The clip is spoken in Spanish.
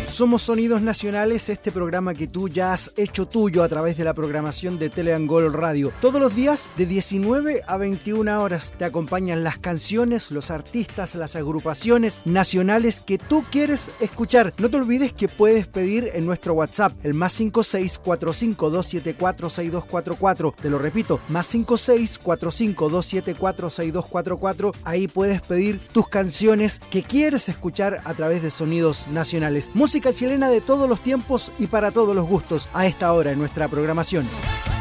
Somos Sonidos Nacionales, este programa que tú ya has hecho tuyo a través de la programación de Teleangol Radio. Todos los días de 19 a 21 horas te acompañan las canciones, los artistas, las agrupaciones nacionales que tú quieres escuchar. No te olvides que puedes pedir en nuestro WhatsApp, el +56452746244. Te lo repito, +56452746244. Ahí puedes pedir tus canciones que quieres escuchar a través de Sonidos Nacionales. Música chilena de todos los tiempos y para todos los gustos a esta hora en nuestra programación.